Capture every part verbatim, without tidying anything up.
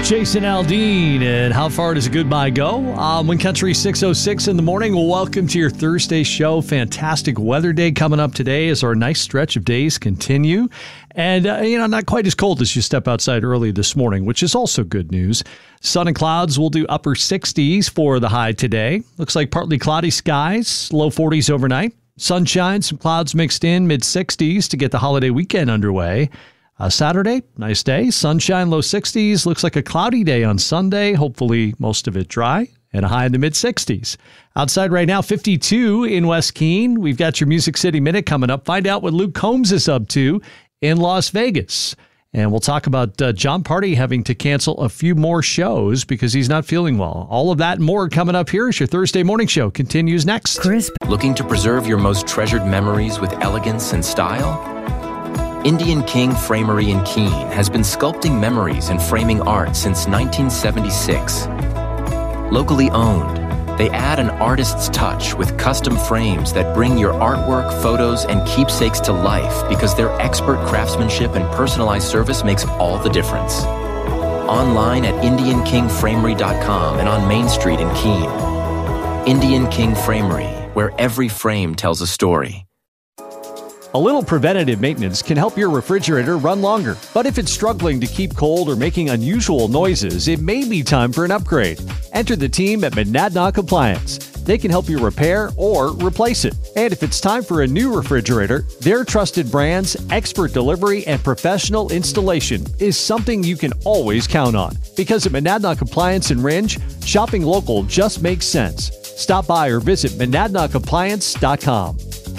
Jason Aldean, and how far does a goodbye go? Um, Wind Country six oh six in the morning. Well, welcome to your Thursday show. Fantastic weather day coming up today as our nice stretch of days continue. And, uh, you know, not quite as cold as you step outside early this morning, which is also good news. Sun and clouds will do upper sixties for the high today. Looks like partly cloudy skies, low forties overnight. Sunshine, some clouds mixed in, mid sixties to get the holiday weekend underway. Uh, Saturday, nice day, sunshine, low sixties. Looks like a cloudy day on Sunday. Hopefully most of it dry and a high in the mid sixties. Outside right now, fifty-two in West Keene. We've got your Music City Minute coming up. Find out what Luke Combs is up to in Las Vegas. And we'll talk about uh, John Party having to cancel a few more shows because he's not feeling well. All of that and more coming up here as your Thursday morning show continues next. Crisp. Looking to preserve your most treasured memories with elegance and style? Indian King Framery in Keene has been sculpting memories and framing art since nineteen seventy-six. Locally owned, they add an artist's touch with custom frames that bring your artwork, photos, and keepsakes to life because their expert craftsmanship and personalized service makes all the difference. Online at indian king framery dot com and on Main Street in Keene. Indian King Framery, where every frame tells a story. A little preventative maintenance can help your refrigerator run longer. But if it's struggling to keep cold or making unusual noises, it may be time for an upgrade. Enter the team at Monadnock Appliance. They can help you repair or replace it. And if it's time for a new refrigerator, their trusted brands, expert delivery, and professional installation is something you can always count on. Because at Monadnock Appliance in Ringe, shopping local just makes sense. Stop by or visit monadnock appliance dot com.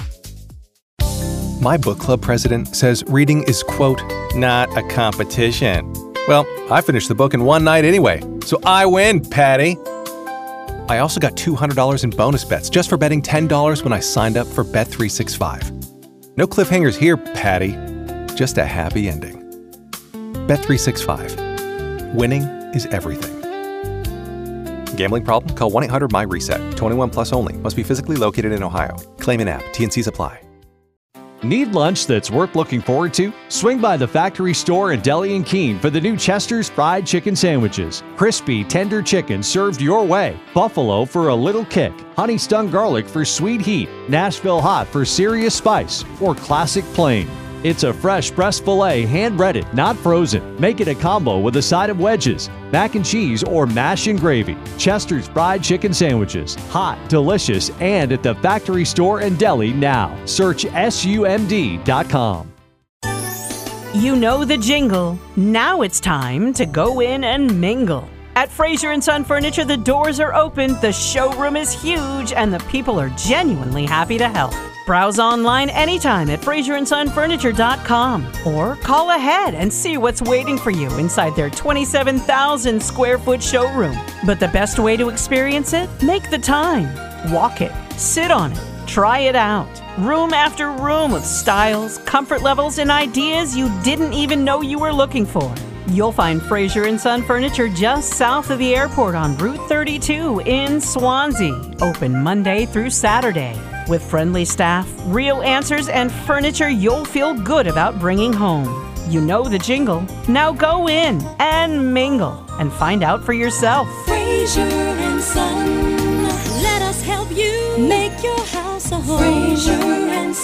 My book club president says reading is, quote, not a competition. Well, I finished the book in one night anyway, so I win, Patty. I also got two hundred dollars in bonus bets just for betting ten dollars when I signed up for Bet three sixty-five. No cliffhangers here, Patty. Just a happy ending. Bet three sixty-five. Winning is everything. Gambling problem? Call one eight hundred M Y RESET. twenty-one plus only. Must be physically located in Ohio. Claim in app. T and Cs apply. Need lunch that's worth looking forward to? Swing by the Factory Store in Deli and Keene for the new Chester's Fried Chicken Sandwiches. Crispy, tender chicken served your way. Buffalo for a little kick. Honey Stung Garlic for sweet heat. Nashville Hot for serious spice. Or Classic Plain. It's a fresh breast filet, hand-breaded, not frozen. Make it a combo with a side of wedges, mac and cheese, or mash and gravy. Chester's Fried Chicken Sandwiches. Hot, delicious, and at the Factory Store and Deli now. Search S U M D dot com. You know the jingle. Now it's time to go in and mingle. At Fraser and Son Furniture, the doors are open, the showroom is huge, and the people are genuinely happy to help. Browse online anytime at fraser and son furniture dot com or call ahead and see what's waiting for you inside their twenty-seven thousand square foot showroom. But the best way to experience it? Make the time. Walk it. Sit on it. Try it out. Room after room of styles, comfort levels, and ideas you didn't even know you were looking for. You'll find Fraser and Son Furniture just south of the airport on Route thirty-two in Swansea. Open Monday through Saturday. With friendly staff, real answers, and furniture you'll feel good about bringing home. You know the jingle. Now go in and mingle and find out for yourself. Fraser and Son, let us help you make your house a home. Fraser and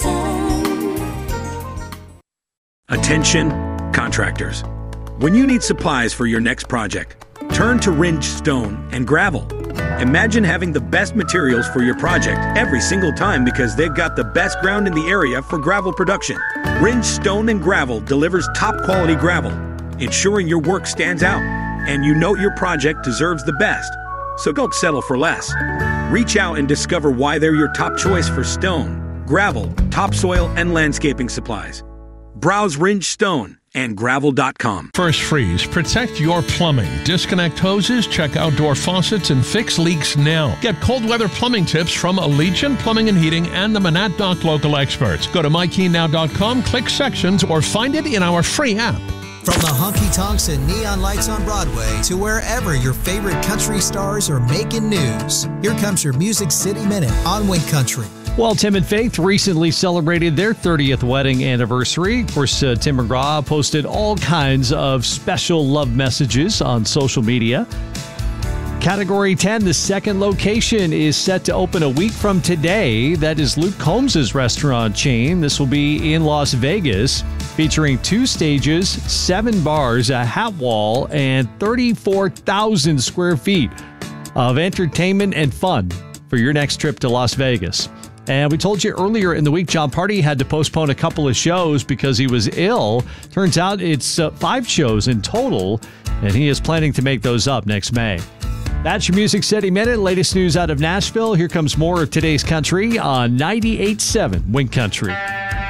Son. Attention, contractors. When you need supplies for your next project, turn to Ringe Stone and Gravel. Imagine having the best materials for your project every single time because they've got the best ground in the area for gravel production. Ringe Stone and Gravel delivers top quality gravel, ensuring your work stands out and you know your project deserves the best. So don't settle for less. Reach out and discover why they're your top choice for stone, gravel, topsoil, and landscaping supplies. Browse Ringe Stone and gravel dot com. First Freeze. Protect your plumbing. Disconnect hoses, check outdoor faucets, and fix leaks now. Get cold weather plumbing tips from Allegiant Plumbing and Heating and the Monadnock local experts. Go to my key now dot com, click sections, or find it in our free app. From the honky-tonks and neon lights on Broadway to wherever your favorite country stars are making news, here comes your Music City Minute on Wind Country. Well, Tim and Faith recently celebrated their thirtieth wedding anniversary. Of course, uh, Tim McGraw posted all kinds of special love messages on social media. Category ten, the second location is set to open a week from today. That is Luke Combs' restaurant chain. This will be in Las Vegas, featuring two stages, seven bars, a hat wall, and thirty-four thousand square feet of entertainment and fun for your next trip to Las Vegas. And we told you earlier in the week, John Party had to postpone a couple of shows because he was ill. Turns out it's uh, five shows in total, and he is planning to make those up next May. That's your Music City Minute. Latest news out of Nashville. Here comes more of today's country on ninety-eight point seven Wink Country.